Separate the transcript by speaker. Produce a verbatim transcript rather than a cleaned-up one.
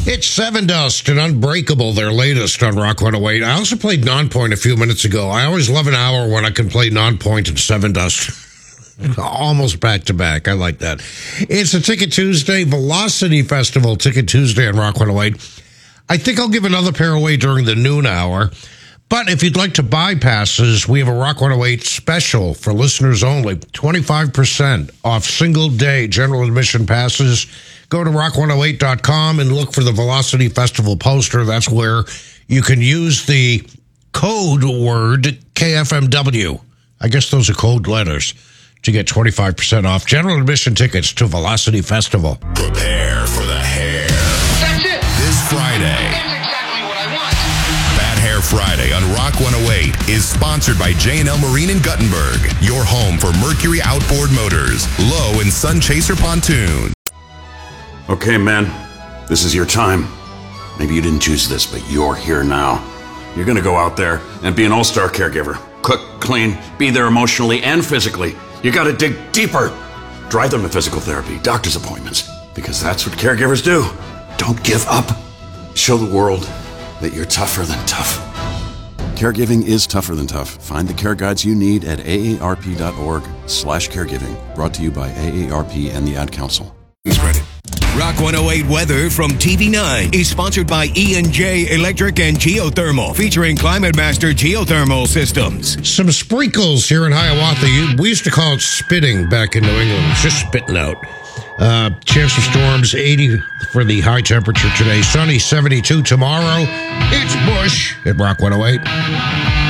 Speaker 1: It's Seven Dust and Unbreakable, their latest on Rock one oh eight. I also played Nonpoint a few minutes ago. I always love an hour when I can play Nonpoint and Seven Dust. Almost back to back. I like that. It's a Ticket Tuesday, Velocity Festival Ticket Tuesday on Rock one oh eight. I think I'll give another pair away during the noon hour. But if you'd like to buy passes, we have a Rock one oh eight special for listeners only. twenty-five percent off single day general admission passes. Go to rock one oh eight dot com and look for the Velocity Festival poster. That's where you can use the code word K F M W. I guess those are code letters to get twenty-five percent off general admission tickets to Velocity Festival.
Speaker 2: Prepare for the hair.
Speaker 3: That's it.
Speaker 2: This Friday.
Speaker 3: That's exactly what I want.
Speaker 2: Bad Hair Friday on Rock one oh eight is sponsored by J and L Marine in Guttenberg, your home for Mercury Outboard Motors, Low and Sun Chaser Pontoon.
Speaker 4: Okay, man, this is your time. Maybe you didn't choose this, but you're here now. You're gonna go out there and be an all-star caregiver. Cook, clean, be there emotionally and physically. You gotta dig deeper. Drive them to physical therapy, doctor's appointments, because that's what caregivers do. Don't give up. Show the world that you're tougher than tough. Caregiving is tougher than tough. Find the care guides you need at aarp.org slash caregiving. Brought to you by A A R P and the Ad Council.
Speaker 2: Credit.
Speaker 5: Rock one oh eight weather from T V nine is sponsored by E and J Electric and Geothermal, featuring Climate Master Geothermal Systems.
Speaker 1: Some sprinkles here in Hiawatha. We used to call it spitting back in New England. It's just spitting out. Uh, chance of storms, eighty for the high temperature today. Sunny, seventy-two tomorrow. It's Bush at Rock one oh eight.